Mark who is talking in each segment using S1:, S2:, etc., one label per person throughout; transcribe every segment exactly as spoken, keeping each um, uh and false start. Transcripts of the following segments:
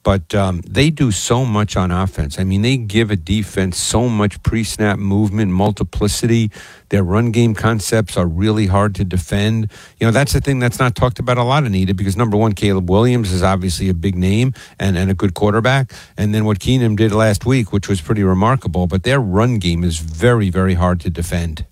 S1: But um, they do so much on offense. I mean, they give a defense so much pre-snap movement, multiplicity. Their run game concepts are really hard to defend. You know, that's the thing that's not talked about a lot, Anita, because number one, Caleb Williams is obviously a big name and, and a good quarterback. And then what Keenum did last week, which was pretty remarkable. But their run game is very, very hard to defend.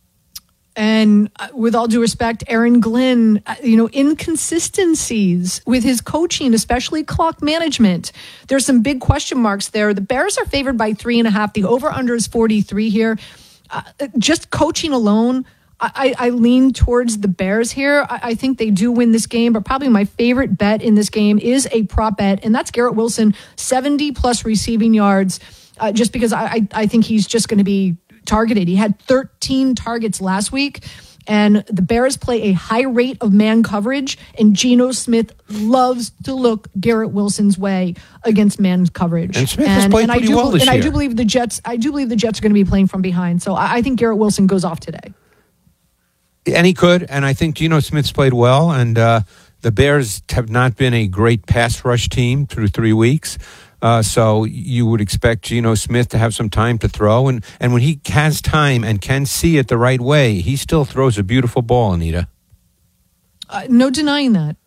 S2: And with all due respect, Aaron Glenn, you know, inconsistencies with his coaching, especially clock management. There's some big question marks there. The Bears are favored by three and a half. The over-under is forty-three here. Uh, just coaching alone, I, I lean towards the Bears here. I, I think they do win this game, but probably my favorite bet in this game is a prop bet, and that's Garrett Wilson, seventy-plus receiving yards, uh, just because I, I, I think he's just going to be targeted. He had thirteen targets last week, and the Bears play a high rate of man coverage, and Geno Smith loves to look Garrett Wilson's way against man coverage.
S1: And Smith has played
S2: and
S1: pretty
S2: I do,
S1: well this
S2: and
S1: year.
S2: I do believe the Jets. I do believe the Jets are going to be playing from behind. So I, I think Garrett Wilson goes off today.
S1: And he could, and I think Geno Smith's played well, and uh, the Bears have not been a great pass rush team through three weeks. Uh, so you would expect Geno Smith to have some time to throw. And, and when he has time and can see it the right way, he still throws a beautiful ball, Anita.
S2: Uh, no denying that.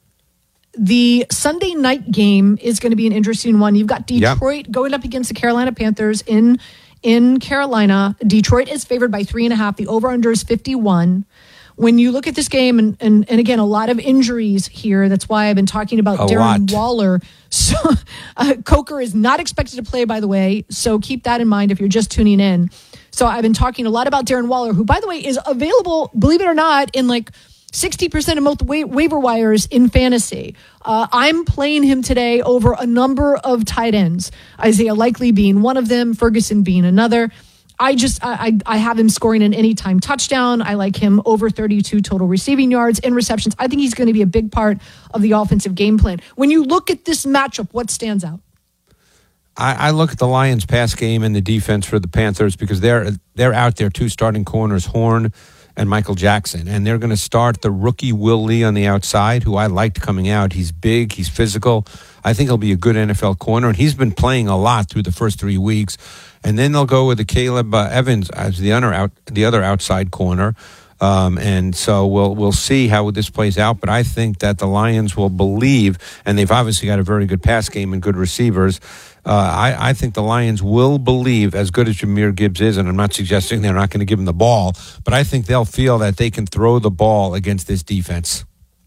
S2: The Sunday night game is going to be an interesting one. You've got Detroit yep. going up against the Carolina Panthers in, in Carolina. Detroit is favored by three and a half. The over-under is fifty-one. When you look at this game, and, and, and again, a lot of injuries here. That's why I've been talking about
S1: a
S2: Darren
S1: lot.
S2: Waller. So, uh, Coker is not expected to play, by the way. So keep that in mind if you're just tuning in. So I've been talking a lot about Darren Waller, who, by the way, is available, believe it or not, in like sixty percent of most wa- waiver wires in fantasy. Uh, I'm playing him today over a number of tight ends. Isaiah Likely being one of them, Ferguson being another. I just, I, I have him scoring an anytime touchdown. I like him over thirty-two total receiving yards and receptions. I think he's going to be a big part of the offensive game plan. When you look at this matchup, what stands out?
S1: I, I look at the Lions' pass game and the defense for the Panthers because they're they're out there, two starting corners, Horn and Michael Jackson. And they're going to start the rookie Will Lee on the outside, who I liked coming out. He's big, he's physical. I think he'll be a good N F L corner, and he's been playing a lot through the first three weeks. And then they'll go with the Caleb uh, Evans as the other out, the other outside corner. Um, and so we'll we'll see how this plays out. But I think that the Lions will believe, and they've obviously got a very good pass game and good receivers. Uh, I, I think the Lions will believe, as good as Jahmyr Gibbs is, and I'm not suggesting they're not going to give him the ball, but I think they'll feel that they can throw the ball against this defense.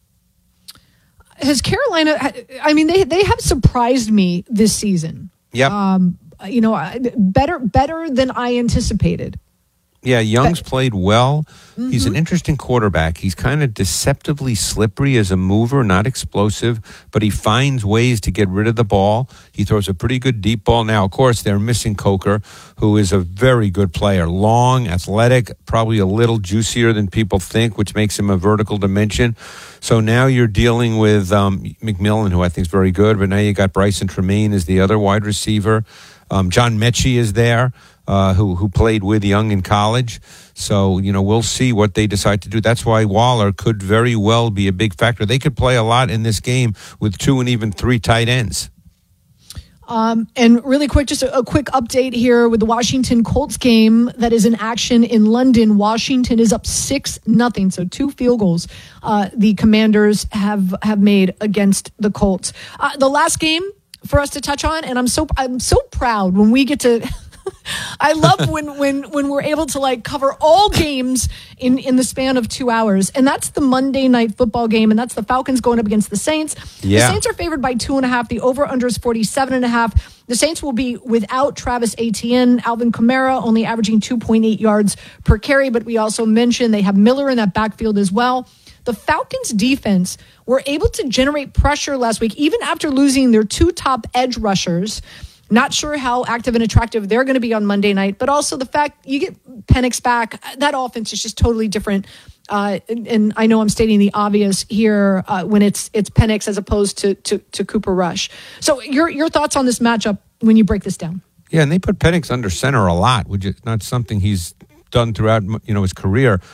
S2: Has Carolina, I mean, they they have surprised me this season.
S1: Yep.
S2: Um, you know, better better than I anticipated.
S1: Yeah, Young's played well. Mm-hmm. He's an interesting quarterback. He's kind of deceptively slippery as a mover, not explosive, but he finds ways to get rid of the ball. He throws a pretty good deep ball. Now, of course, they're missing Coker, who is a very good player. Long, athletic, probably a little juicier than people think, which makes him a vertical dimension. So now you're dealing with um, McMillan, who I think is very good, but now you got Bryson Tremaine as the other wide receiver. Um, John Mechie is there. Uh, who who played with Young in college. So, you know, we'll see what they decide to do. That's why Waller could very well be a big factor. They could play a lot in this game with two and even three tight ends.
S2: Um, and really quick, just a, a quick update here with the Washington Colts game that is in action in London. Washington is up six nothing, so two field goals uh, the Commanders have have made against the Colts. Uh, the last game for us to touch on, and I'm so I'm so proud when we get to. I love when, when, when we're able to like cover all games in, in the span of two hours. And that's the Monday night football game. And that's the Falcons going up against the Saints.
S1: Yeah.
S2: The Saints are favored by two and a half. The over under is forty-seven and a half. The Saints will be without Travis Etienne. Alvin Kamara only averaging two point eight yards per carry. But we also mentioned they have Miller in that backfield as well. The Falcons defense were able to generate pressure last week, even after losing their two top edge rushers. Not sure how active and attractive they're going to be on Monday night, but also the fact you get Penix back, that offense is just totally different. Uh, and, and I know I'm stating the obvious here uh, when it's it's Penix as opposed to, to to Cooper Rush. So your your thoughts on this matchup when you break this down?
S1: Yeah, and they put Penix under center a lot, which is not something he's done throughout, you know, his career.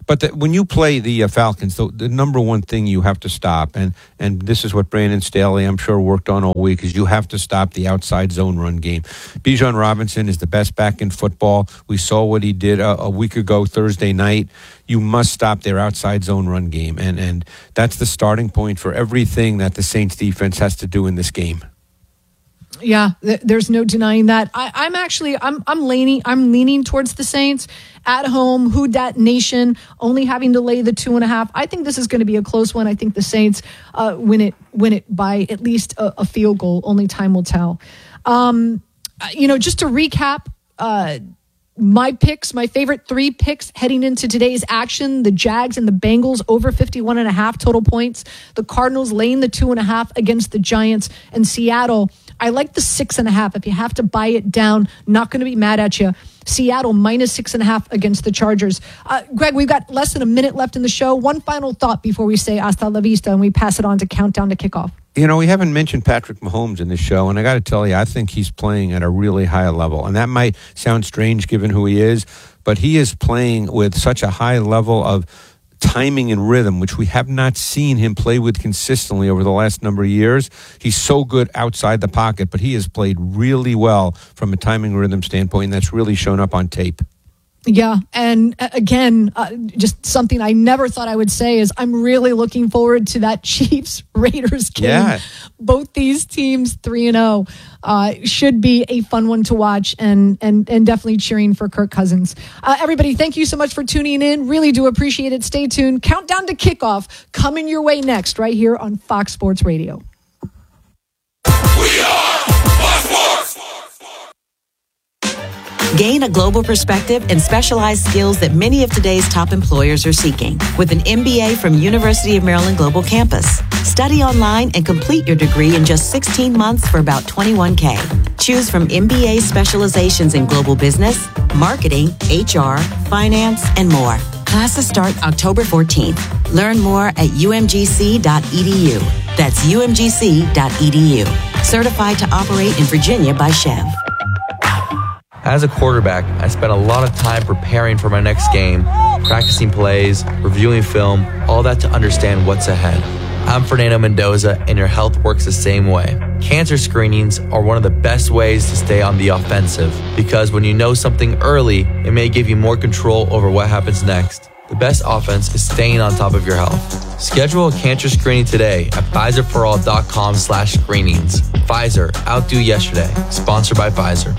S1: But the, when you play the uh, Falcons, the, the number one thing you have to stop, and, and this is what Brandon Staley, I'm sure, worked on all week, is you have to stop the outside zone run game. Bijan Robinson is the best back in football. We saw what he did a, a week ago Thursday night. You must stop their outside zone run game, and, and that's the starting point for everything that the Saints defense has to do in this game.
S2: Yeah, th- there's no denying that. I, I'm actually, I'm, I'm leaning, I'm leaning towards the Saints at home. Who Dat Nation only having to lay the two and a half. I think this is going to be a close one. I think the Saints uh, win it, win it by at least a, a field goal. Only time will tell. Um, you know, just to recap. Uh, My picks, my favorite three picks heading into today's action, the Jags and the Bengals over fifty-one and a half total points. The Cardinals laying the two and a half against the Giants, and Seattle. I like the six and a half. If you have to buy it down, not going to be mad at you. Seattle minus six and a half against the Chargers. Uh, Greg, we've got less than a minute left in the show. One final thought before we say hasta la vista and we pass it on to countdown to kickoff.
S1: You know, we haven't mentioned Patrick Mahomes in this show, and I got to tell you, I think he's playing at a really high level. And that might sound strange given who he is, but he is playing with such a high level of timing and rhythm, which we have not seen him play with consistently over the last number of years. He's so good outside the pocket, but he has played really well from a timing rhythm standpoint, and that's really shown up on tape.
S2: Yeah, and uh, again, uh, just something I never thought I would say is I'm really looking forward to that Chiefs-Raiders game.
S1: Yeah.
S2: Both these teams, three and oh, uh, should be a fun one to watch, and and and definitely cheering for Kirk Cousins. Uh, everybody, thank you so much for tuning in. Really do appreciate it. Stay tuned. Countdown to kickoff coming your way next, right here on Fox Sports Radio.
S3: We are Fox Sports.
S4: Gain a global perspective and specialized skills that many of today's top employers are seeking with an M B A from University of Maryland Global Campus. Study online and complete your degree in just sixteen months for about twenty-one thousand dollars. Choose from M B A specializations in global business, marketing, H R, finance, and more. Classes start October fourteenth. Learn more at u m g c dot e d u. That's u m g c dot e d u. Certified to operate in Virginia by Chev.
S5: As a quarterback, I spent a lot of time preparing for my next game, practicing plays, reviewing film, all that to understand what's ahead. I'm Fernando Mendoza, and your health works the same way. Cancer screenings are one of the best ways to stay on the offensive because when you know something early, it may give you more control over what happens next. The best offense is staying on top of your health. Schedule a cancer screening today at Pfizer for all dot com slash screenings. Pfizer, outdo yesterday. Sponsored by Pfizer.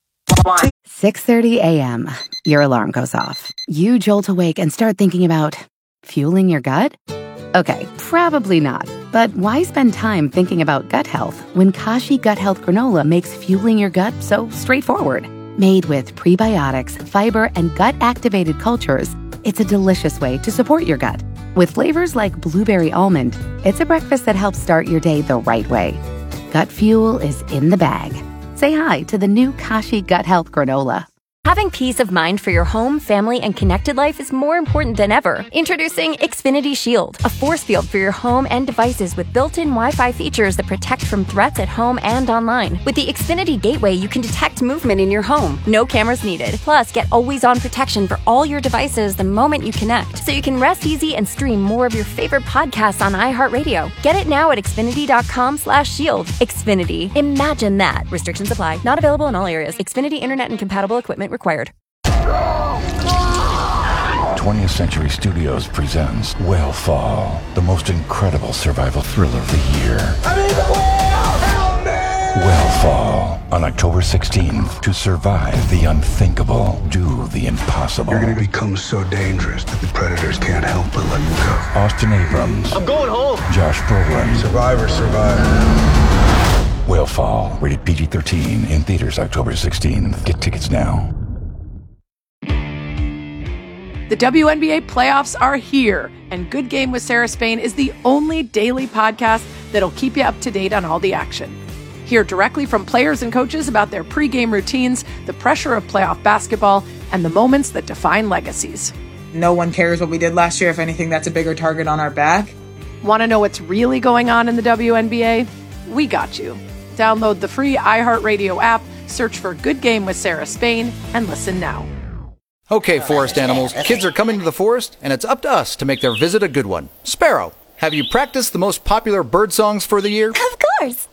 S6: six thirty a.m. Your alarm goes off. You jolt awake and start thinking about fueling your gut? Okay, probably not. But why spend time thinking about gut health when Kashi Gut Health Granola makes fueling your gut so straightforward? Made with prebiotics, fiber, and gut-activated cultures, it's a delicious way to support your gut. With flavors like blueberry almond, it's a breakfast that helps start your day the right way. Gut fuel is in the bag. Say hi to the new Kashi Gut Health Granola.
S7: Having peace of mind for your home, family, and connected life is more important than ever. Introducing Xfinity Shield, a force field for your home and devices with built-in Wi-Fi features that protect from threats at home and online. With the Xfinity Gateway, you can detect movement in your home. No cameras needed. Plus, get always-on protection for all your devices the moment you connect, so you can rest easy and stream more of your favorite podcasts on iHeartRadio. Get it now at xfinity.com slash shield. Xfinity. Imagine that. Restrictions apply. Not available in all areas. Xfinity Internet and compatible equipment required.
S3: twentieth Century Studios presents Whale the most incredible survival thriller of the year. I mean, the whale! Help me! Whale on October sixteenth. To survive the unthinkable, do the impossible.
S8: You're gonna become so dangerous that the predators can't help but let you go.
S3: Austin Abrams.
S9: I'm going home.
S3: Josh Brolin.
S8: Survivor, survivor.
S3: Whale, rated P G thirteen, in theaters October sixteenth. Get tickets now.
S10: The W N B A playoffs are here, and Good Game with Sarah Spain is the only daily podcast that'll keep you up to date on all the action. Hear directly from players and coaches about their pregame routines, the pressure of playoff basketball, and the moments that define legacies.
S11: No one cares what we did last year. If anything, that's a bigger target on our back.
S10: Want to know what's really going on in the W N B A? We got you. Download the free iHeartRadio app, search for Good Game with Sarah Spain, and listen now.
S9: Okay, forest animals, kids are coming to the forest, and it's up to us to make their visit a good one. Sparrow, have you practiced the most popular bird songs for the year?
S12: Of course.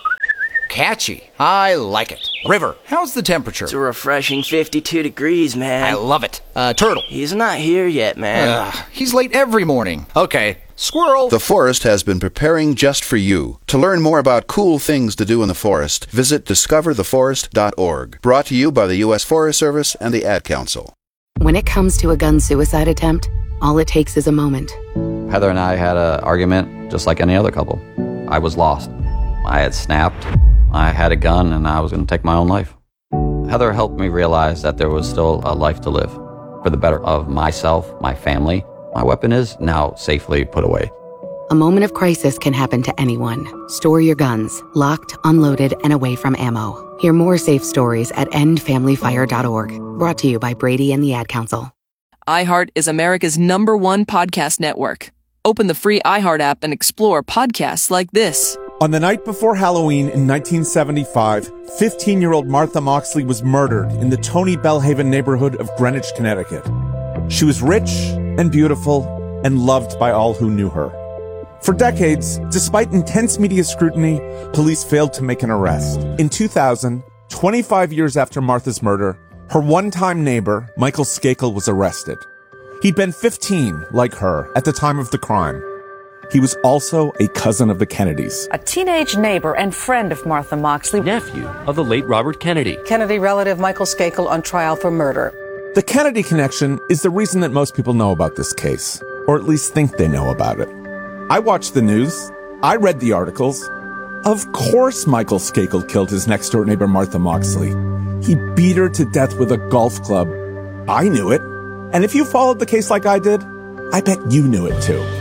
S9: Catchy. I like it. River, how's the temperature?
S13: It's a refreshing fifty-two degrees, man.
S9: I love it. Uh, Turtle.
S13: He's not here yet, man.
S9: Uh, he's late every morning. Okay. Squirrel.
S14: The forest has been preparing just for you. To learn more about cool things to do in the forest, visit discover the forest dot org. Brought to you by the U S Forest Service and the Ad Council.
S6: When it comes to a gun suicide attempt, all it takes is a moment.
S15: Heather and I had an argument just like any other couple. I was lost. I had snapped. I had a gun and I was going to take my own life. Heather helped me realize that there was still a life to live for the better of myself, my family. My weapon is now safely put away.
S6: A moment of crisis can happen to anyone. Store your guns, locked, unloaded, and away from ammo. Hear more safe stories at end family fire dot org. Brought to you by Brady and the Ad Council.
S16: iHeart is America's number one podcast network. Open the free iHeart app and explore podcasts like this.
S17: On the night before Halloween in nineteen seventy-five, fifteen-year-old Martha Moxley was murdered in the Tony Bellhaven neighborhood of Greenwich, Connecticut. She was rich and beautiful and loved by all who knew her. For decades, despite intense media scrutiny, police failed to make an arrest. In two thousand, twenty-five years after Martha's murder, her one-time neighbor, Michael Skakel, was arrested. He'd been fifteen, like her, at the time of the crime. He was also a cousin of the Kennedys.
S18: A teenage neighbor and friend of Martha Moxley.
S19: Nephew of the late Robert Kennedy.
S18: Kennedy relative Michael Skakel on trial for murder.
S17: The Kennedy connection is the reason that most people know about this case, or at least think they know about it. I watched the news. I read the articles. Of course Michael Skakel killed his next-door neighbor Martha Moxley. He beat her to death with a golf club. I knew it. And if you followed the case like I did, I bet you knew it too.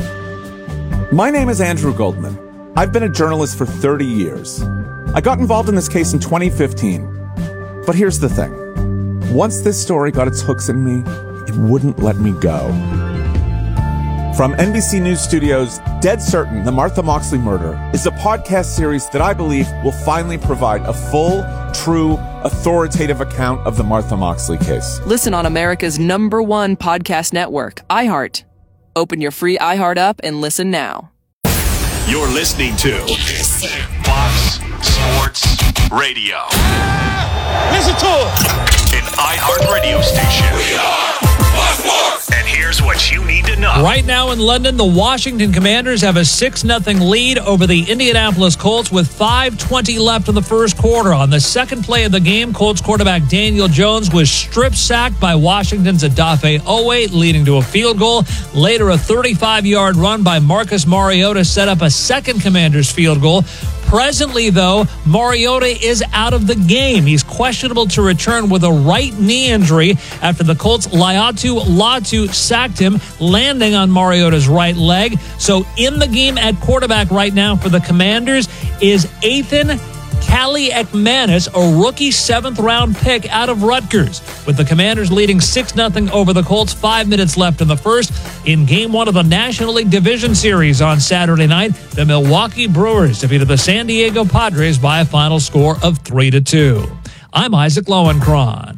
S17: My name is Andrew Goldman. I've been a journalist for thirty years. I got involved in this case in twenty fifteen. But here's the thing. Once this story got its hooks in me, it wouldn't let me go. From N B C News Studios, Dead Certain, The Martha Moxley Murder is a podcast series that I believe will finally provide a full, true, authoritative account of the Martha Moxley case.
S16: Listen on America's number one podcast network, iHeart. Open your free iHeart app and listen now.
S20: You're listening to Fox Sports Radio.
S21: Listen to it.
S20: An iHeart radio station. We are Fox Sports. And here's what you need to know.
S22: Right now in London, the Washington Commanders have a six nothing lead over the Indianapolis Colts with five twenty left in the first quarter. On the second play of the game, Colts quarterback Daniel Jones was strip-sacked by Washington's Odafe Oweh, leading to a field goal. Later, a thirty-five-yard run by Marcus Mariota set up a second Commanders field goal. Presently, though, Mariota is out of the game. He's questionable to return with a right knee injury after the Colts' Laiatu Latu sacked him, landing on Mariota's right leg. So in the game at quarterback right now for the Commanders is Ethan Kaliakmanis, a rookie seventh-round pick out of Rutgers. With the Commanders leading six nothing over the Colts, five minutes left in the first. In Game one of the National League Division Series on Saturday night, the Milwaukee Brewers defeated the San Diego Padres by a final score of three to two. I'm Isaac Lowenkron.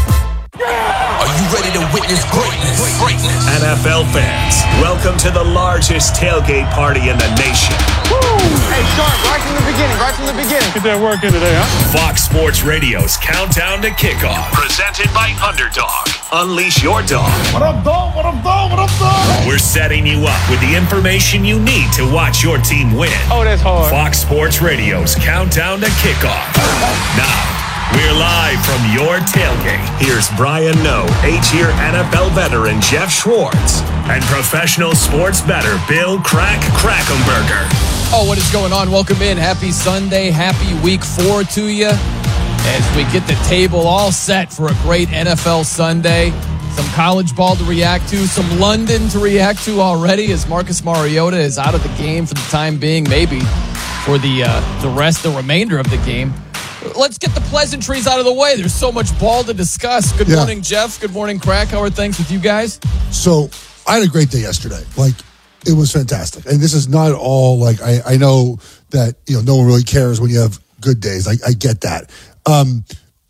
S20: Are you ready to witness greatness? Greatness. N F L fans, welcome to the largest tailgate party in the nation.
S21: Woo! Hey, Sharp, right from the beginning, right from the beginning. Get that work in today, huh?
S20: Fox Sports Radio's Countdown to Kickoff, presented by Underdog. Unleash your dog.
S21: What up, dog? What up, dog? What up, dog?
S20: We're setting you up with the information you need to watch your team win.
S21: Oh, that's hard.
S20: Fox Sports Radio's Countdown to Kickoff. Now, we're live from your tailgate. Here's Brian Noe, eight-year N F L veteran Jeff Schwartz, and professional sports bettor Bill Crack Krackomberger.
S23: Oh, what is going on? Welcome in. Happy Sunday. Happy week four to you as we get the table all set for a great N F L Sunday. Some college ball to react to, some London to react to already as Marcus Mariota is out of the game for the time being, maybe for the uh, the rest, the remainder of the game. Let's get the pleasantries out of the way. There's so much ball to discuss. Good yeah. morning, Jeff. Good morning, Crack. How are things with you guys?
S24: So I had a great day yesterday. Like, it was fantastic. And this is not all, like, I, I know that, you know, no one really cares when you have good days. I, I get that. Um,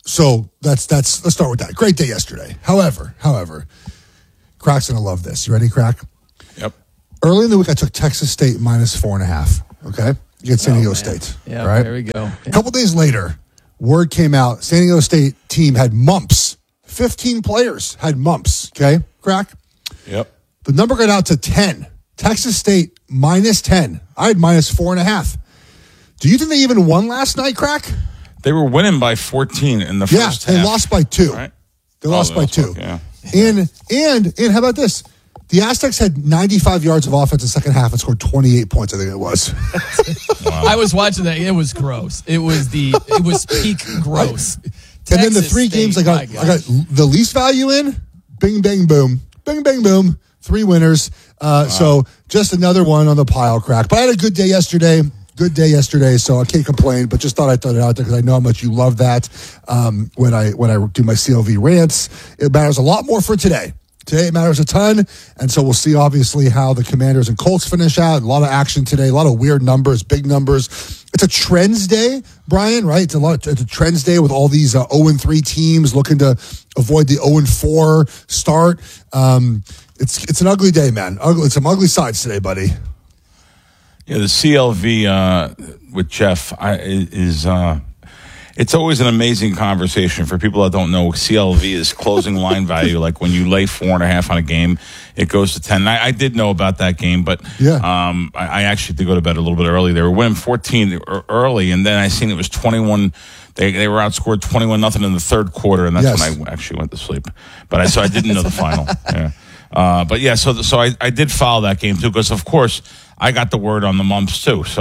S24: so that's that's let's start with that. Great day yesterday. However, however, Crack's gonna love this. You ready, Crack?
S1: Yep.
S24: Early in the week, I took Texas State minus four and a half. Okay, against San Diego oh, State.
S23: Yeah,
S24: right?
S23: There we go. Yeah.
S24: A couple days later, word came out. San Diego State team had mumps. Fifteen players had mumps. Okay, Crack.
S1: Yep.
S24: The number got out to ten. Texas State minus ten. I had minus four and a half. Do you think they even won last night, Crack?
S1: They were winning by fourteen in the
S24: yeah,
S1: first half.
S24: Yeah, they lost by two.
S1: Right?
S24: They
S1: oh,
S24: lost
S1: they
S24: by
S1: lost
S24: two.
S1: By, yeah.
S24: And, and, and how about this? The Aztecs had ninety-five yards of offense in the second half and scored twenty-eight points, I think it was.
S23: Wow. I was watching that. It was gross. It was the it was peak gross.
S24: I, and then the three State, games I got, I got the least value in, bing, bang, boom. Bing, bang, boom. Three winners. Uh, wow. So just another one on the pile, Crack. But I had a good day yesterday. Good day yesterday, so I can't complain. But just thought I'd throw it out there because I know how much you love that. Um, when I when I do my C L V rants, it matters a lot more for today. Today it matters a ton, and so we'll see obviously how the Commanders and Colts finish out. A lot of action today, a lot of weird numbers, big numbers. It's a trends day, Brian, right? It's a lot. It's a trends day with all these uh, oh and three teams looking to avoid the oh and four start. Um, it's it's an ugly day, man. Ugly. It's some ugly sides today, buddy.
S1: Yeah, the C L V uh, with Jeff I, is uh, it's always an amazing conversation for people that don't know. C L V is closing line value. Like when you lay four and a half on a game, it goes to ten. And I, I did know about that game, but
S24: yeah.
S1: um, I, I actually did go to bed a little bit early. They were winning fourteen early, and then I seen it was twenty-one. They they were outscored twenty-one nothing in the third quarter, and that's
S24: yes.
S1: when I actually went to sleep. But I so I didn't know the final. Yeah. Uh, but yeah, so so I, I did follow that game too because of course I got the word on the mumps too. So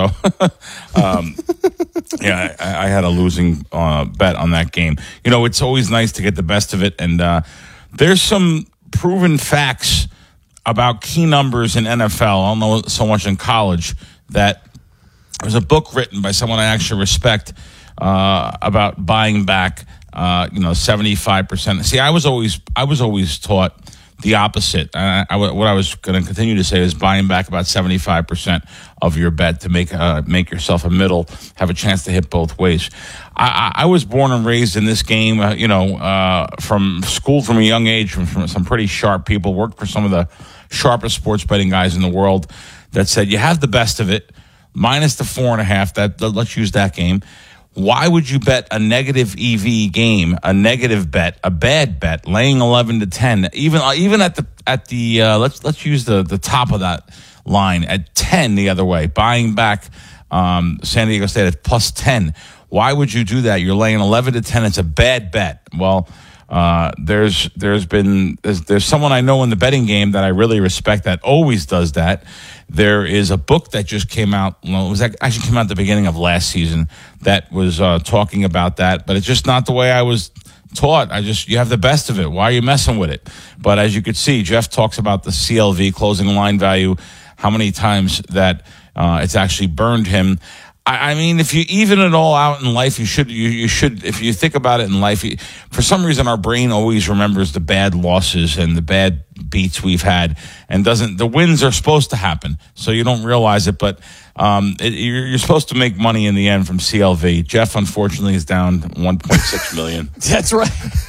S1: um, yeah, I, I had a losing uh, bet on that game. You know, it's always nice to get the best of it, and uh, there's some proven facts about key numbers in N F L. I don't know so much in college that there's a book written by someone I actually respect uh, about buying back. Uh, you know, seventy-five percent. See, I was always I was always taught the opposite. Uh, I, what I was going to continue to say is buying back about seventy-five percent of your bet to make uh, make yourself a middle, have a chance to hit both ways. I, I, I was born and raised in this game, uh, you know, uh, from school from a young age, from, from some pretty sharp people, worked for some of the sharpest sports betting guys in the world that said, you have the best of it, minus the four and a half, that, let's use that game. Why would you bet a negative E V game, a negative bet, a bad bet, laying eleven to ten, even even at the at the uh, let's let's use the the top of that line at ten the other way, buying back um, San Diego State at plus ten. Why would you do that? You're laying eleven to ten. It's a bad bet. Well, uh, there's there's been there's, there's someone I know in the betting game that I really respect that always does that. There is a book that just came out. Well, it was actually came out at the beginning of last season that was uh, talking about that, but it's just not the way I was taught. I just, you have the best of it. Why are you messing with it? But as you could see, Jeff talks about the C L V closing line value, how many times that uh, it's actually burned him. I, I mean, if you even it all out in life, you should, you, you should, if you think about it in life, you, for some reason, our brain always remembers the bad losses and the bad beats we've had, and doesn't, the wins are supposed to happen, so you don't realize it, but um, it, you're, you're supposed to make money in the end from C L V. Jeff, unfortunately, is down one point six million.
S23: That's right.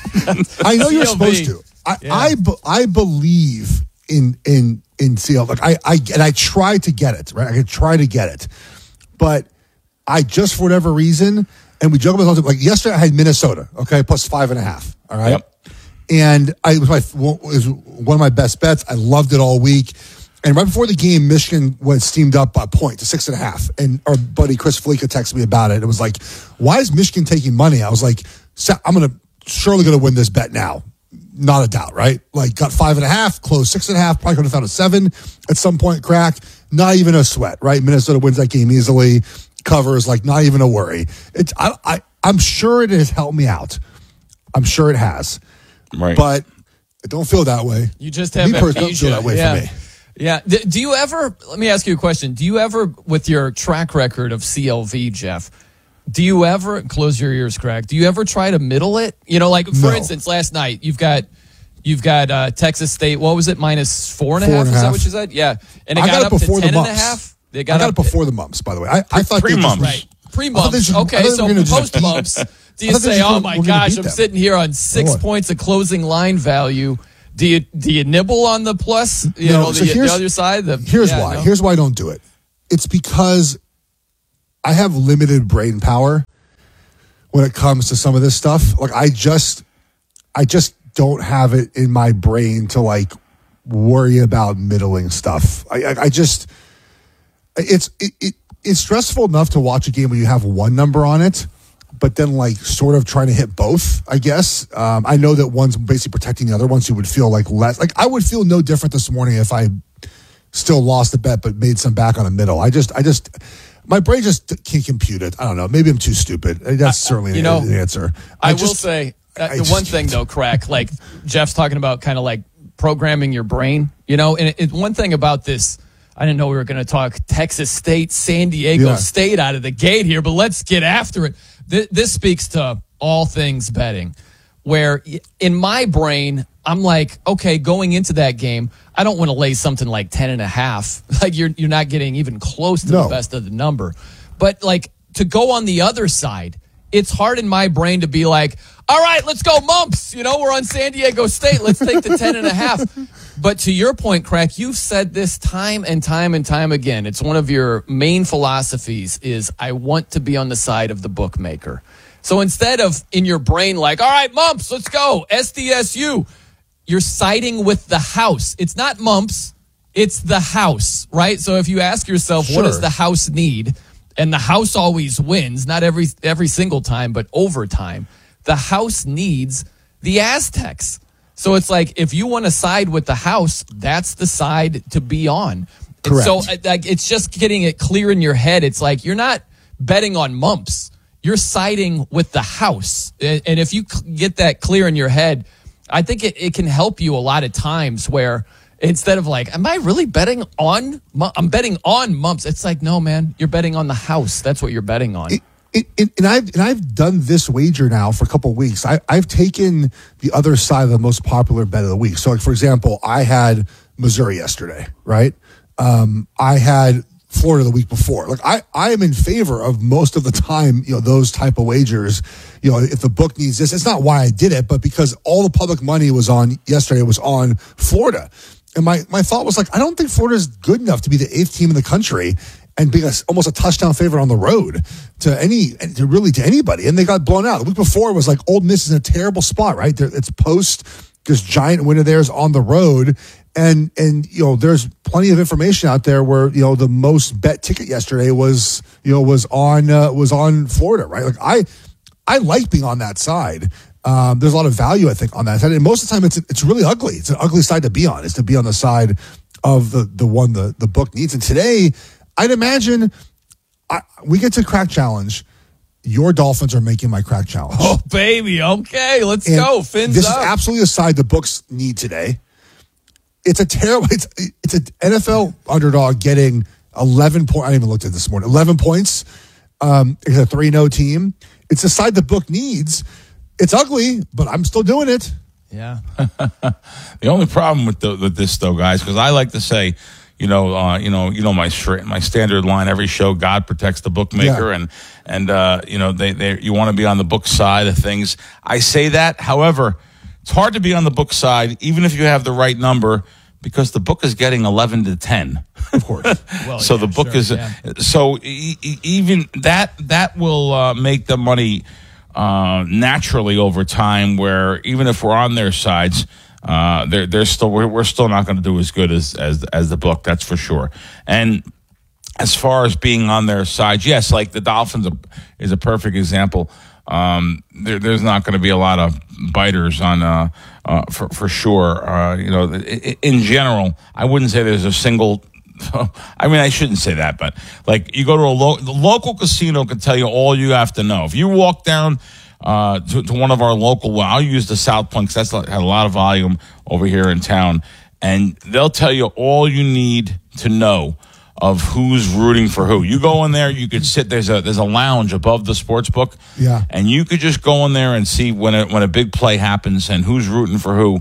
S24: I know you're supposed to. I, yeah. I, I believe in, in, in C L V. Like I, I, and I try to get it, right? I try to get it, but I just, for whatever reason, and we joke about it, like yesterday I had Minnesota, okay, plus five and a half, all right? Yep. And I it was my it was one of my best bets. I loved it all week. And right before the game, Michigan was steamed up a point to six and a half. And our buddy Chris Felica texted me about it. It was like, why is Michigan taking money? I was like, I'm going to surely going to win this bet now. Not a doubt, right? Like got five and a half, closed six and a half, probably could have found a seven at some point, Crack. Not even a sweat, right? Minnesota wins that game easily, covers, like not even a worry. It's I, I I'm sure it has helped me out. I'm sure it has.
S1: Right.
S24: But I don't feel that way.
S23: You just have
S24: me personally, don't feel that way
S23: yeah.
S24: for me.
S23: Yeah. Do you ever, let me ask you a question. Do you ever, with your track record of C L V, Jeff, do you ever, close your ears, Craig, do you ever try to middle it? You know, like, for
S24: no.
S23: instance, last night, you've got you've got uh, Texas State, what was it, minus four and a
S24: four
S23: half?
S24: and
S23: Is
S24: half.
S23: that what you said? Yeah. And it
S24: I
S23: got,
S24: got
S23: up
S24: it before
S23: to ten
S24: the
S23: and a
S24: mumps.
S23: half?
S24: They got I got it before the mumps, by the way. I, I thought
S1: pre-mumps.
S23: Right. Pre-mumps.
S24: Just,
S23: okay, so
S24: just,
S23: post-mumps, Do you say, "Oh my gosh, I'm sitting here on six points of closing line value"? Do you do you nibble on the plus? You
S24: no,
S23: know,
S24: so
S23: the,
S24: here's,
S23: the other side. The,
S24: here's
S23: yeah,
S24: why.
S23: no.
S24: Here's why I don't do it. It's because I have limited brain power when it comes to some of this stuff. Like I just, I just don't have it in my brain to like worry about middling stuff. I, I, I just, it's it, it it's stressful enough to watch a game where you have one number on it, but then like sort of trying to hit both, I guess. Um, I know that one's basically protecting the other one, so you would feel like less. Like I would feel no different this morning if I still lost the bet but made some back on a middle. I just, I just, my brain just can't compute it. I don't know. Maybe I'm too stupid. That's certainly
S23: you know,
S24: the answer.
S23: I,
S24: I
S23: will
S24: just,
S23: say uh,
S24: I
S23: the
S24: just,
S23: one thing though, Crack, like Jeff's talking about kind of like programming your brain, you know, and it, it, one thing about this, I didn't know we were going to talk Texas State, San Diego
S24: Yeah.
S23: State out of the gate here, but let's get after it. Th- this speaks to all things betting, where in my brain, I'm like, okay, going into that game, I don't want to lay something like ten and a half. Like you're, you're not getting even close to
S24: No.
S23: the best of the number. But like to go on the other side, it's hard in my brain to be like, all right, let's go Mumps. You know, we're on San Diego State. Let's take the ten and a half. But to your point, Crack, you've said this time and time and time again. It's one of your main philosophies is I want to be on the side of the bookmaker. So instead of in your brain like, all right, Mumps, let's go, S D S U, you're siding with the house. It's not Mumps, it's the house, right? So if you ask yourself,
S24: Sure.
S23: what does the house need? And the house always wins, not every every single time, but over time. The house needs the Aztecs. So it's like if you want to side with the house, that's the side to be on. And
S24: Correct.
S23: so like it's just getting it clear in your head. It's like you're not betting on Mumps. You're siding with the house. And and if you get that clear in your head, I think it, it can help you a lot of times where instead of like, am I really betting on, I'm betting on Mumps. It's like, no, man, you're betting on the house. That's what you're betting on.
S24: It, it, it, and I've and I've done this wager now for a couple of weeks. I, I've taken the other side of the most popular bet of the week. So, like for example, I had Missouri yesterday, right? Um, I had Florida the week before. Like I, I am in favor of most of the time, you know, those type of wagers. You know, if the book needs this, it's not why I did it, but because all the public money was on yesterday was on Florida. And my, my thought was like, I don't think Florida is good enough to be the eighth team in the country and being a, almost a touchdown favorite on the road to any, to really to anybody. And they got blown out. The week before was like Ole Miss is in a terrible spot, right? They're, it's post this giant win of theirs on the road. And, and, you know, there's plenty of information out there where, you know, the most bet ticket yesterday was, you know, was on, uh, was on Florida, right? Like I, I like being on that side. Um, there's a lot of value, I think, on that side. And most of the time it's, it's really ugly. It's an ugly side to be on, is to be on the side of the, the one the, the book needs. And today, I'd imagine I, we get to Crack Challenge. Your Dolphins are making my Crack Challenge.
S23: Oh, baby. Okay, let's
S24: And
S23: go. Fins
S24: this
S23: up.
S24: is absolutely a side the books need today. It's a terrible, it's, it's an N F L underdog getting eleven points. I didn't even looked at it this morning. eleven points. Um, it's a three oh team. It's a side the book needs. It's ugly, but I'm still doing it.
S23: Yeah.
S1: The only problem with, the, with this, though, guys, because I like to say, you know, uh, you know, you know my my standard line every show: God protects the bookmaker,
S24: Yeah.
S1: and and uh, you know they they you want to be on the book side of things. I say that, however, it's hard to be on the book side, even if you have the right number, because the book is getting eleven to ten.
S24: Of course.
S23: Well,
S1: so
S23: yeah,
S1: the book
S23: sure,
S1: is
S23: yeah.
S1: so e- e- even that that will uh, make the money uh, naturally over time. Where even if we're on their sides, uh, they're they're still we're, we're still not going to do as good as as as the book. That's for sure. And as far as being on their side, yes, like the Dolphins is a perfect example. Um, there, there's not going to be a lot of biters on, uh, uh, for, for sure. Uh, you know, in general, I wouldn't say there's a single, I mean, I shouldn't say that, but like you go to a lo- the local casino can tell you all you have to know. If you walk down, uh, to, to one of our local, well, I'll use the South Point because that's had a lot of volume over here in town, and they'll tell you all you need to know of who's rooting for who. You go in there, you could sit, there's a there's a lounge above the sports book.
S24: Yeah.
S1: And you could just go in there and see when a, when a big play happens and who's rooting for who.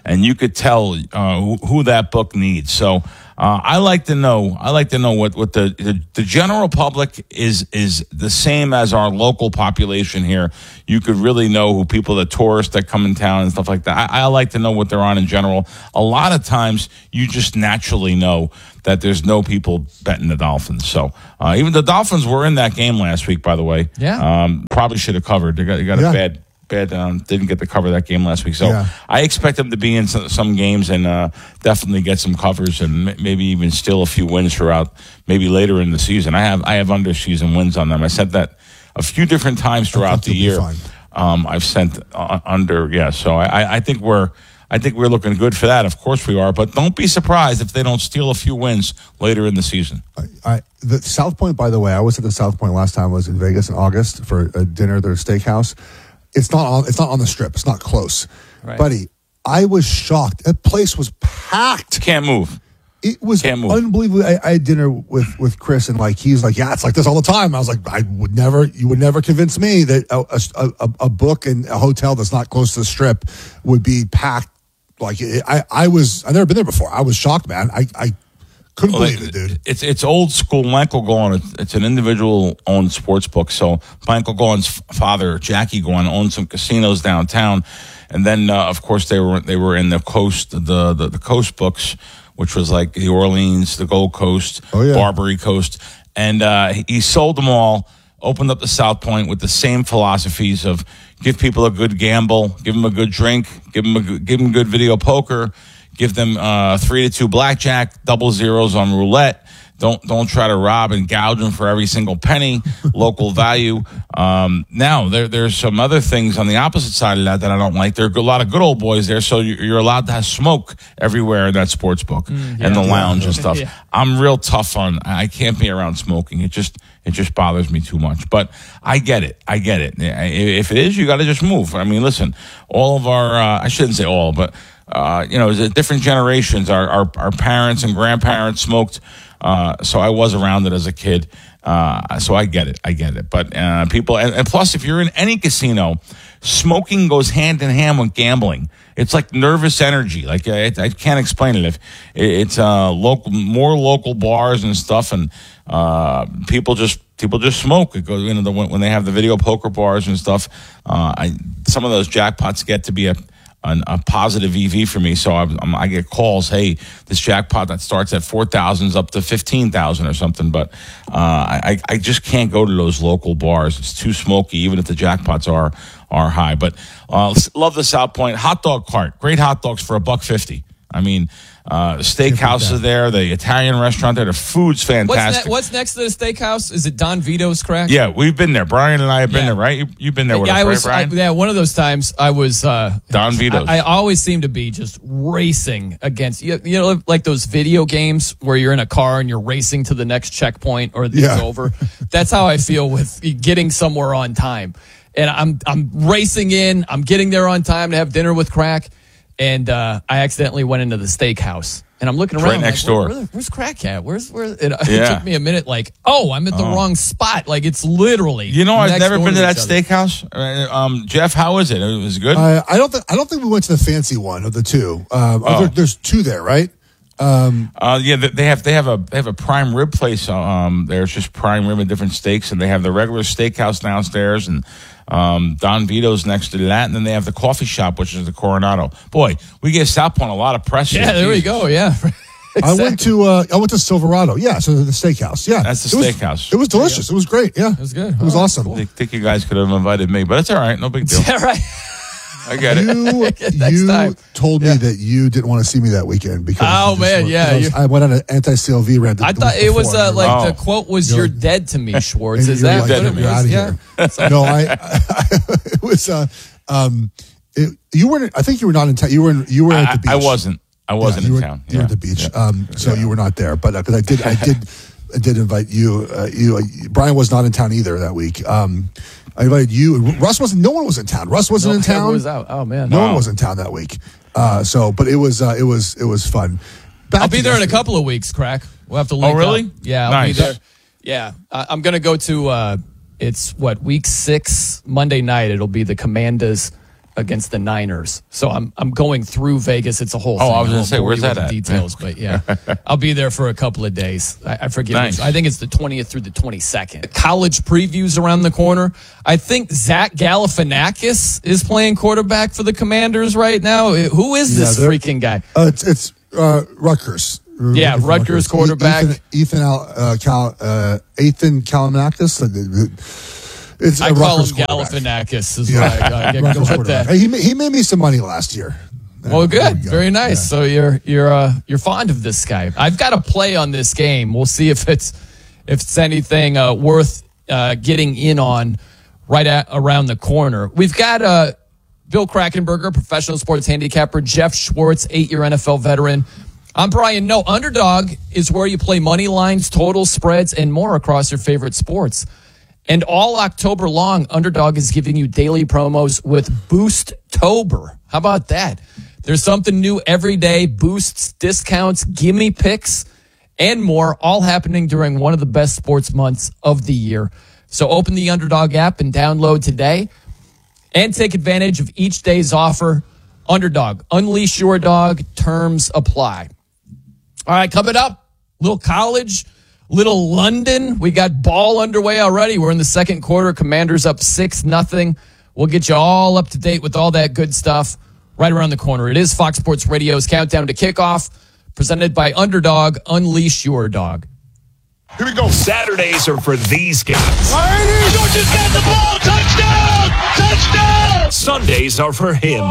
S1: and you could tell uh, who, who that book needs. So uh, I like to know. I like to know what what the, the the general public is is the same as our local population here. You could really know who people, the tourists that come in town and stuff like that. I, I like to know what they're on in general. A lot of times, you just naturally know that there's no people betting the Dolphins. So uh, even the Dolphins were in that game last week, by the way.
S23: Yeah.
S1: Um, probably should have covered. They got, they got
S24: Yeah.
S1: a bad, bad, um, didn't get to cover that game last week. So
S24: Yeah.
S1: I expect them to be in some, some games and uh, definitely get some covers and m- maybe even steal a few wins throughout, maybe later in the season. I have I have under season wins on them. I said that a few different times throughout the year. Um, I've sent uh, under, yeah. So I, I think we're I think we're looking good for that. Of course we are, but don't be surprised if they don't steal a few wins later in the season.
S24: I, I the South Point, by the way, I was at the South Point last time. I was in Vegas in August for a dinner at their steakhouse. It's not on. It's not on the Strip. It's not close,
S23: Right.
S24: buddy. I was shocked. That place was packed.
S1: Can't move.
S24: It was unbelievable. I, I had dinner with, with Chris, and like he's like, yeah, it's like this all the time. I was like, I would never, you would never convince me that a, a, a, a book and a hotel that's not close to the Strip would be packed. Like it, I, I was, I've never been there before. I was shocked, man. I, I couldn't
S1: Well,
S24: believe it, dude.
S1: It's it's old school. My Uncle Gone, it's, it's an individual owned sports book. So my Uncle Gone's father, Jackie Gone, owned some casinos downtown, and then uh, of course they were they were in the coast the, the the coast books, which was like the Orleans, the Gold Coast,
S24: Oh, yeah.
S1: Barbary Coast, and uh, he sold them all. Opened up the South Point with the same philosophies of give people a good gamble, give them a good drink, give them a good, give them good video poker, give them uh, three to two blackjack, double zeros on roulette. Don't don't try to rob and gouge them for every single penny. Local value. Um, now there there's some other things on the opposite side of that that I don't like. There are a lot of good old boys there, so you're allowed to have smoke everywhere in that sports book
S23: Mm,
S1: and
S23: yeah.
S1: the lounge and stuff.
S23: Yeah.
S1: I'm real tough on. I can't be around smoking. It just it just bothers me too much. But I get it. I get it. If it is, you got to just move. I mean, listen. All of our uh, I shouldn't say all, but uh, you know, the different generations. Our, our our parents and grandparents smoked. Uh, so I was around it as a kid. Uh, so I get it. I get it. But uh, people, and, and plus, if you're in any casino, smoking goes hand in hand with gambling. It's like nervous energy. Like I, I can't explain it. If it, it's uh, local, more local bars and stuff, and uh, people just people just smoke. It goes, you know, the, when they have the video poker bars and stuff. Uh, I, some of those jackpots get to be a An, a positive E V for me, so I, I'm, I get calls. Hey, this jackpot that starts at four thousand is up to fifteen thousand or something. But uh, I, I just can't go to those local bars. It's too smoky, even if the jackpots are are high. But uh, love the South Point hot dog cart. Great hot dogs for a buck fifty. I mean, uh, the steakhouse is there, the Italian restaurant there. The food's
S23: What's,
S1: fantastic.
S23: ne- what's next to the steakhouse? Is it Don Vito's Crack?
S1: Yeah, we've been there. Brian and I have been
S23: Yeah.
S1: there, right? You, you've been there with
S23: yeah,
S1: us,
S23: I
S1: right,
S23: was, I,
S1: Brian?
S23: yeah, one of those times I was. Uh,
S1: Don Vito's.
S23: I, I always seem to be just racing against you. You know, like those video games where you're in a car and you're racing to the next checkpoint or it's
S24: Yeah.
S23: over. That's how I feel with getting somewhere on time. And I'm I'm racing in. I'm getting there on time to have dinner with Crack, and uh, I accidentally went into the steakhouse. And I'm looking
S1: It's
S23: around.
S1: right next
S23: like, where-
S1: door.
S23: where the- where's Crack at? Where's where? It, it
S1: Yeah.
S23: took me a minute. Like, oh, I'm at the
S1: Oh.
S23: wrong spot. Like it's literally.
S1: You know, I've
S23: next
S1: never
S23: door
S1: been to that
S23: each other.
S1: steakhouse. Uh, Um, Jeff, how is it? It was good.
S24: I, I don't think I don't think we went to the fancy one of the two. Um,
S1: Oh.
S24: there, there's two there, right? Um,
S1: Uh, yeah, they they have they have a they have a prime rib place. Um, there's just prime rib and different steaks, and they have the regular steakhouse downstairs, and um, Don Vito's next to that, and then they have the coffee shop, which is the Coronado. Boy, we give South Point a lot of press.
S23: Yeah,
S1: here.
S23: there we
S1: Jesus.
S23: go. Yeah.
S24: I went to uh, I went to Silverado. Yeah, so the steakhouse. Yeah,
S1: That's the
S24: It was-
S1: steakhouse.
S24: It was delicious. It was great. Yeah,
S23: It was good.
S24: It was awesome.
S1: I think you guys could have invited me, but it's all right. No big deal.
S23: All right.
S1: I get it.
S24: You,
S23: Next
S24: you
S23: time.
S24: told me that you didn't want to see me that weekend because
S23: Oh,
S24: you just
S23: man,
S24: were-
S23: yeah,
S24: I, was-
S23: you-
S24: I went on an anti-C L V rant. the
S23: I thought
S24: week
S23: it was
S24: before,
S23: uh,
S24: and
S23: like
S1: Oh.
S23: the quote was
S24: You're
S23: "You're
S24: like-
S23: dead to me, Schwartz."
S24: and
S23: Is
S24: you're
S23: that
S24: like,
S23: what it
S24: "Get out
S23: was?
S24: of
S23: Yeah.
S24: here." No, I, it was. Uh, um, it, you were. I think you were not in town. You were. In, you were at
S1: I,
S24: the beach.
S1: I wasn't. I wasn't
S24: Yeah, you
S1: in
S24: were,
S1: town.
S24: You were
S1: Yeah.
S24: at the beach,
S1: Yeah.
S24: um, so you were not there. But because I did, I did, I did invite you. Uh, you, uh, Brian was not in town either that week. Um, I invited you. Russ wasn't. No one was in town. Russ wasn't
S23: No,
S24: in town.
S23: everyone was out. Oh man.
S24: No
S1: Wow.
S24: one was in town that week. Uh, so, but it was. Uh, it was. It was fun. Back
S23: I'll
S24: to
S23: be there in a
S24: yesterday.
S23: couple of weeks, Crack. We'll have to link
S1: Oh, really?
S23: up. Yeah, I'll
S1: Nice.
S23: be there. Yeah, I, I'm going to go to, uh, it's what, week six, Monday night. It'll be the Commanders against the Niners. So I'm I'm going through Vegas. It's a whole
S1: Oh,
S23: thing.
S1: I was going
S23: won't
S1: to say,
S23: bore
S1: where's
S23: you
S1: that
S23: with
S1: at?
S23: the details, but yeah, I'll be there for a couple of days. I, I forget.
S1: Nice.
S23: I think it's the twentieth through the twenty-second. College previews around the corner. I think Zach Galifianakis is playing quarterback for the Commanders right now. Who is this
S24: Yeah,
S23: freaking guy?
S24: Uh, it's it's uh, Rutgers.
S23: Yeah,
S24: Rutgers,
S23: Rutgers quarterback.
S24: Ethan, Ethan Al, uh, Cal, uh, Ethan Kalimanakis. It's
S23: I
S24: a
S23: call
S24: Rutgers
S23: him
S24: quarterback.
S23: Galifianakis is
S24: Yeah.
S23: what I, I get
S24: Rutgers
S23: going with
S24: quarterback.
S23: that.
S24: He ma- he made me some money last year.
S23: Well, good,
S24: go.
S23: very nice.
S24: Yeah.
S23: So you're you're uh, you're fond of this guy. I've got a play on this game. We'll see if it's if it's anything uh, worth uh, getting in on right at, around the corner. We've got uh, Bill Krakenberger, professional sports handicapper, Jeff Schwartz, eight-year N F L veteran. I'm Brian. No, Underdog is where you play money lines, totals, spreads, and more across your favorite sports. And all October long, Underdog is giving you daily promos with Boost-tober. How about that? There's something new every day. Boosts, discounts, gimme picks, and more, all happening during one of the best sports months of the year. So open the Underdog app and download today and take advantage of each day's offer. Underdog, unleash your dog. Terms apply. All right, coming up, little college, little London. We got ball underway already. We're in the second quarter. Commanders up six nothing. We'll get you all up to date with all that good stuff right around the corner. It is Fox Sports Radio's Countdown to Kickoff, presented by Underdog. Unleash your dog.
S20: Here we go. Saturdays are for these guys.
S21: Georgia's got the ball. Touchdown! Touchdown!
S20: Sundays are for him.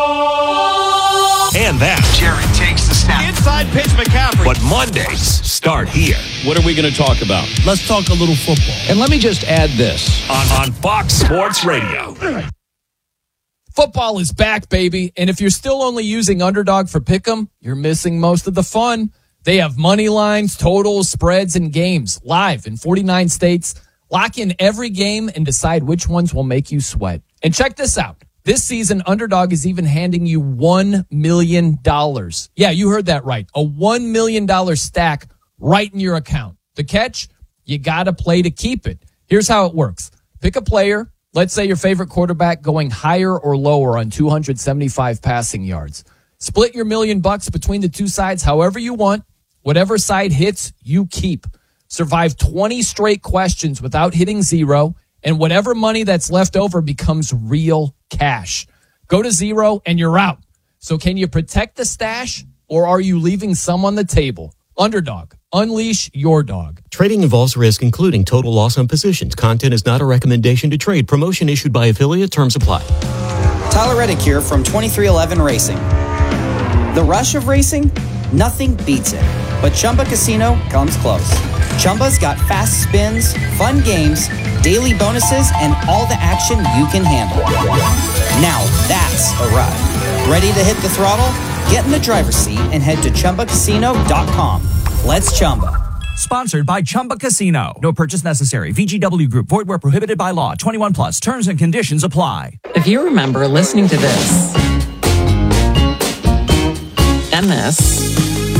S20: And that.
S21: Jared takes the snap. Inside pitch, McCaffrey.
S20: But Mondays start here.
S19: What are we going to talk about? Let's talk a little football. And let me just add this.
S20: On, on Fox Sports Radio.
S23: Football is back, baby. And if you're still only using Underdog for Pick'em, you're missing most of the fun. They have money lines, totals, spreads, and games live in forty-nine states. Lock in every game and decide which ones will make you sweat. And check this out. This season, Underdog is even handing you one million dollars. Yeah, you heard that right. A one million dollars stack right in your account. The catch? You got to play to keep it. Here's how it works. Pick a player. Let's say your favorite quarterback going higher or lower on two hundred seventy-five passing yards. Split your million bucks between the two sides however you want. Whatever side hits, you keep. Survive twenty straight questions without hitting zero, and whatever money that's left over becomes real cash. Go to zero and you're out. So can you protect the stash, or are you leaving some on the table? Underdog. Unleash your dog.
S2: Trading involves risk, including total loss on positions. Content is not a recommendation to trade. Promotion issued by affiliate. Terms apply.
S4: Tyler Reddick here from twenty-three eleven Racing. The rush of racing? Nothing beats it. But Chumba Casino comes close. Chumba's got fast spins, fun games, daily bonuses, and all the action you can handle. Now that's a ride. Ready to hit the throttle? Get in the driver's seat and head to Chumba Casino dot com. Let's Chumba.
S5: Sponsored by Chumba Casino. No purchase necessary. V G W Group. Void where prohibited by law. twenty-one plus. Terms and conditions apply.
S12: If you remember listening to this and this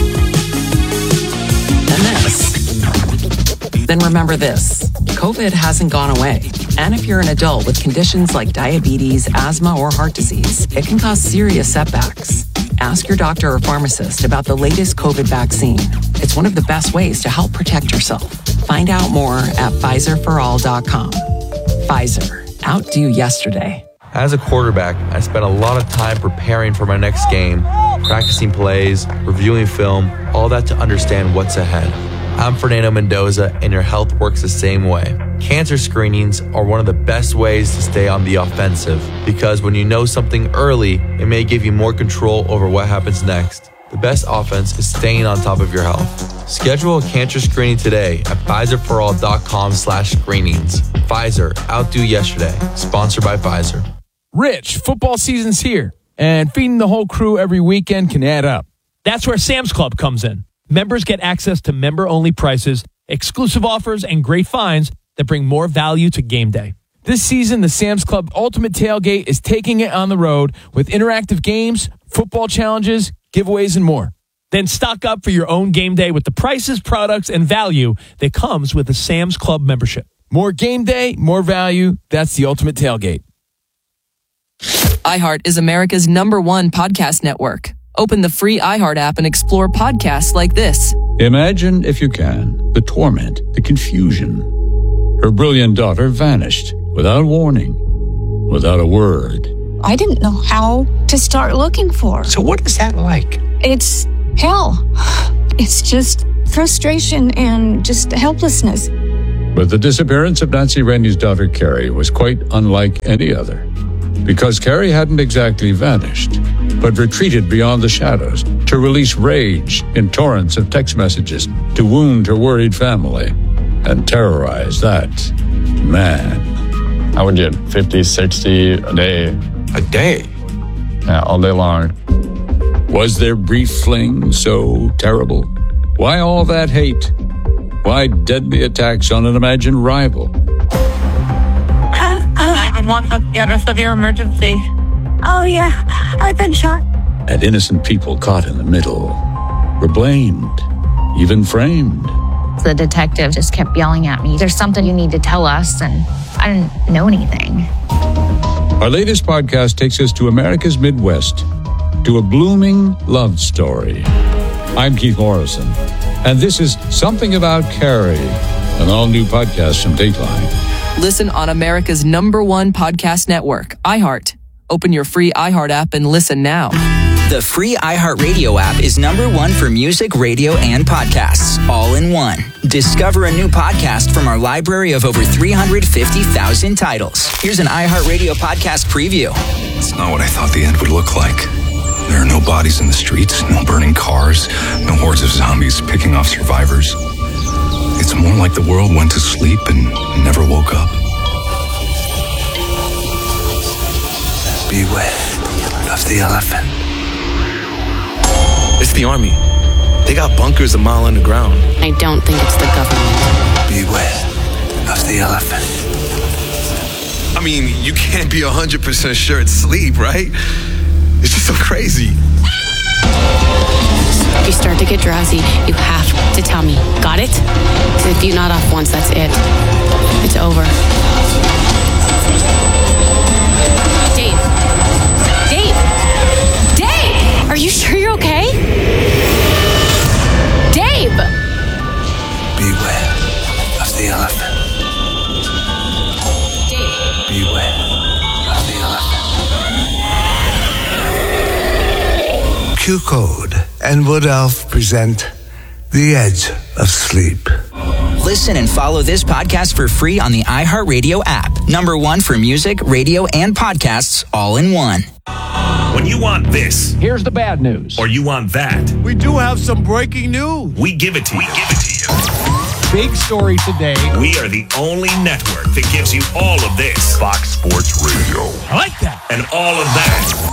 S12: and this, then remember this. COVID hasn't gone away. And if you're an adult with conditions like diabetes, asthma, or heart disease, it can cause serious setbacks. Ask your doctor or pharmacist about the latest COVID vaccine. It's one of the best ways to help protect yourself. Find out more at Pfizer for all dot com. Pfizer. Outdo yesterday.
S25: As a quarterback, I spent a lot of time preparing for my next game, practicing plays, reviewing film, all that to understand what's ahead. I'm Fernando Mendoza, and your health works the same way. Cancer screenings are one of the best ways to stay on the offensive, because when you know something early, it may give you more control over what happens next. The best offense is staying on top of your health. Schedule a cancer screening today at Pfizer for all dot com slash screenings. Pfizer, outdo yesterday. Sponsored by Pfizer.
S26: Rich, football season's here, and feeding the whole crew every weekend can add up. That's where Sam's Club comes in. Members get access to member-only prices, exclusive offers, and great finds that bring more value to game day. This season, the Sam's Club Ultimate Tailgate is taking it on the road with interactive games, football challenges, giveaways, and more. Then stock up for your own game day with the prices, products, and value that comes with a Sam's Club membership. More game day, more value. That's the Ultimate Tailgate.
S16: iHeart is America's number one podcast network. Open the free iHeart app and explore podcasts like this.
S3: Imagine, if you can, the torment, the confusion. Her brilliant daughter vanished without warning, without a word.
S7: I didn't know how to start looking for her.
S3: So what is that like?
S7: It's hell. It's just frustration and just helplessness.
S3: But the disappearance of Nancy Rennie's daughter, Carrie, was quite unlike any other. Because Carrie hadn't exactly vanished, but retreated beyond the shadows to release rage in torrents of text messages to wound her worried family and terrorize that man.
S8: I would get fifty, sixty a day.
S3: A day?
S8: Yeah, all day long.
S3: Was their brief fling so terrible? Why all that hate? Why deadly attacks on an imagined rival?
S7: nine one one, you have a severe emergency. Oh, yeah, I've been shot.
S3: And innocent people caught in the middle were blamed, even framed.
S10: The detective just kept yelling at me, there's something you need to tell us, and I didn't know anything.
S3: Our latest podcast takes us to America's Midwest, to a blooming love story. I'm Keith Morrison, and this is Something About Carrie, an all-new podcast from Dateline.
S16: Listen on America's number one podcast network, iHeart. Open your free iHeart app and listen now.
S11: The free iHeartRadio app is number one for music, radio, and podcasts, all in one. Discover a new podcast from our library of over three hundred fifty thousand titles. Here's an iHeartRadio podcast preview.
S13: It's not what I thought the end would look like. There are no bodies in the streets, no burning cars, no hordes of zombies picking off survivors. It's more like the world went to sleep and never woke up.
S27: Beware of the elephant.
S28: It's the army. They got bunkers a mile underground.
S29: I don't think it's the government.
S27: Beware of the elephant.
S28: I mean, you can't be one hundred percent sure it's sleep, right? It's just so crazy.
S29: If you start to get drowsy, you have to tell me. Got it? Because if you nod off once, that's it. It's over. Dave. Dave. Dave! Are you sure you're okay? Dave!
S27: Beware of the elephant.
S29: Dave.
S27: Beware of the elephant. Q Code and Wood Elf present The Edge of Sleep.
S11: Listen and follow this podcast for free on the iHeartRadio app. Number one for music, radio, and podcasts, all in one.
S20: When you want this,
S19: here's the bad news.
S20: Or you want that,
S19: We do have some breaking news.
S20: we give it to you. We give it to you.
S19: Big story today.
S20: We are the only network that gives you all of this. Fox Sports Radio.
S19: I like that.
S20: And all of that.